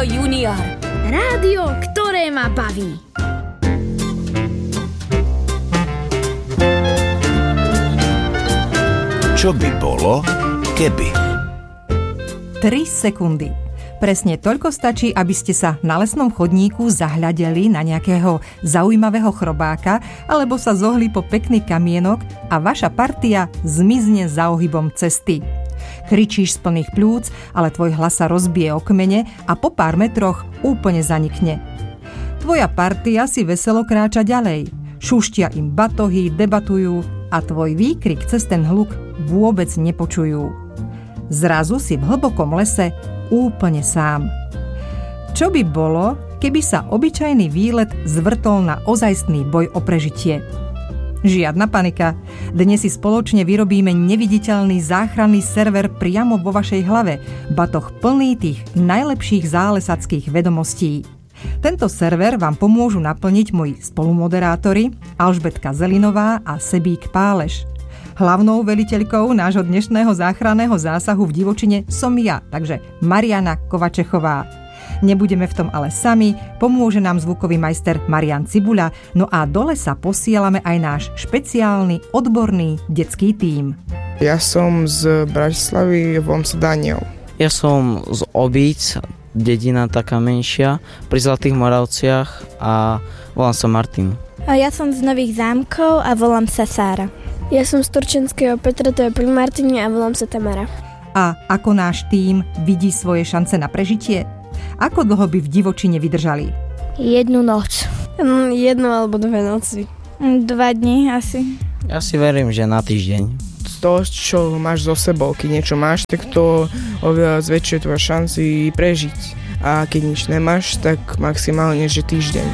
Junior. Rádio, ktoré ma baví. Čo by bolo, keby? 3 sekundy. Presne toľko stačí, aby ste sa na lesnom chodníku zahľadeli na nejakého zaujímavého chrobáka alebo sa zohli po pekný kamienok a vaša partia zmizne za ohybom cesty. Kričíš z plných pľúc, ale tvoj hlas sa rozbije o kmene a po pár metroch úplne zanikne. Tvoja partia si veselo kráča ďalej. Šuštia im batohy, debatujú a tvoj výkrik cez ten hluk vôbec nepočujú. Zrazu si v hlbokom lese úplne sám. Čo by bolo, keby sa obyčajný výlet zvrtol na ozajstný boj o prežitie? Žiadna panika. Dnes si spoločne vyrobíme neviditeľný záchranný server priamo vo vašej hlave, batoh plný tých najlepších zálesackých vedomostí. Tento server vám pomôžu naplniť moji spolumoderátori Alžbetka Zelinová a Sebík Páleš. Hlavnou veliteľkou nášho dnešného záchranného zásahu v divočine som ja, takže Mariana Kovačechová. Nebudeme v tom ale sami, pomôže nám zvukový majster Marian Cibuľa, no a do lesa posielame aj náš špeciálny, odborný detský tím. Ja som z Bratislavy, volám sa Daniel. Ja som z Obíc, dedina taká menšia, pri Zlatých Moravciach a volám sa Martin. A ja som z Nových Zámkov a volám sa Sára. Ja som z Turčenského Petra, to je pri Martine a volám sa Tamara. A ako náš tím vidí svoje šance na prežitie? Ako dlho by v divočine vydržali? 1 noc. 1 alebo 2 noci. 2 dní asi. Ja si verím, že na týždeň. Z toho, čo máš so sebou, keď niečo máš, tak to oveľa zväčšuje tvoje šanci prežiť. A keď nič nemáš, tak maximálne, že týždeň.